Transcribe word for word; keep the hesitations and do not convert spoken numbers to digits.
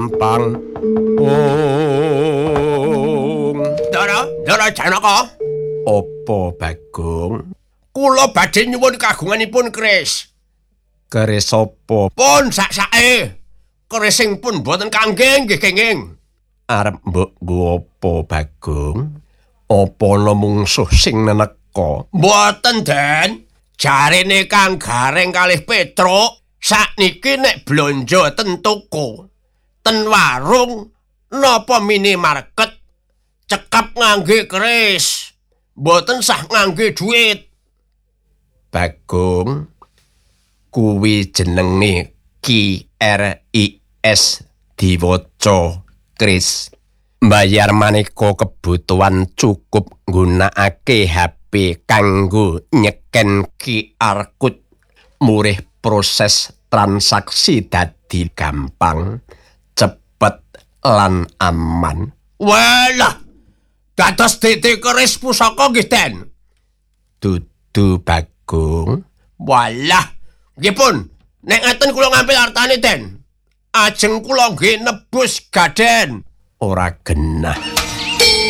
Gampang. Om. Ndara, Ndara Janaka. Apa Bagong? Kula badhe nyuwun kagunganipun keris. Keris apa? Pun sak-sake. Kerising pun boten kangge nggih kenging. Arep mbok nggo apa Bagong? Apa ana mungsuh sing neneka? Mboten, Den. Jarene Kang Gareng kalih Petruk sakniki nek blanja ten toko, ten warung napa minimarket cekap ngangge keris. Mboten sah ngangge duit. Bagong, kuwi jenenge K R I S diwaca Kris. Mbayar maneka kebutuhan cukup nggunakake H P kanggo nyeken Q R code. Murih proses transaksi dadi gampang, cepet lan aman. Walah, dados dite keris pusaka nggih, Den. Dudu Bagong. Walah, nggih pun. Nek ngaten kula ngambil artane, Den. Ajeng kula nggih nebus gaden. Ora genah.